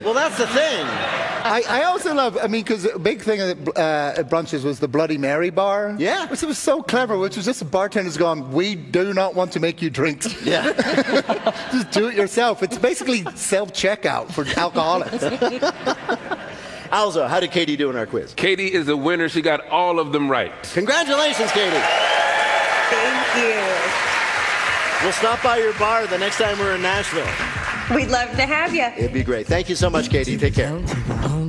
Well, that's the thing. I also love, because a big thing at brunches was the Bloody Mary bar. Yeah. Which was so clever, which was just the bartenders going, we do not want to make you drink. Yeah. Just do it yourself. It's basically self-checkout for alcoholics. Alzo, how did Katie do in our quiz? Katie is a winner. She got all of them right. Congratulations, Katie. Thank you. We'll stop by your bar the next time we're in Nashville. We'd love to have you. It'd be great. Thank you so much, Katie. Take care.